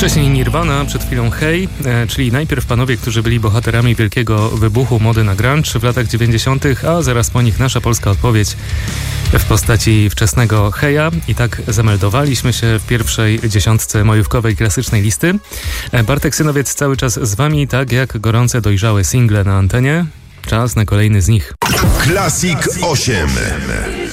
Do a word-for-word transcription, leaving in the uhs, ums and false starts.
Wcześniej Nirvana, przed chwilą Hey, e, czyli najpierw panowie, którzy byli bohaterami wielkiego wybuchu mody na grunge w latach dziewięćdziesiątych, a zaraz po nich nasza polska odpowiedź w postaci wczesnego Heya. I tak zameldowaliśmy się w pierwszej dziesiątce majówkowej klasycznej listy. E, Bartek Synowiec cały czas z wami, tak jak gorące, dojrzałe single na antenie. Czas na kolejny z nich. Classic osiem.